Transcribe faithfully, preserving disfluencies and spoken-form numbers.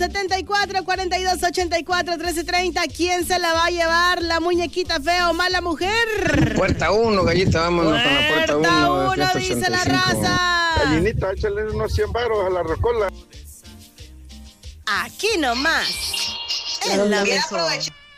setenta y cuatro, cuarenta y dos, ochenta y cuatro, trece treinta. ¿Quién se la va a llevar? ¿La muñequita fea o mala mujer? Puerta uno, gallita, vámonos con la puerta uno. Puerta uno, dice la raza. Gallinita, échale unos cien varos a la rocola. Aquí nomás. En la mejor.